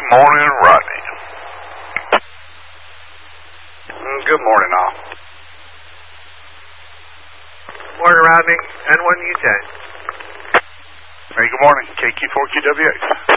morning, Rodney. Good morning, all. Morning, Rodney. And what do you say? Hey, good morning, KQ4QWX.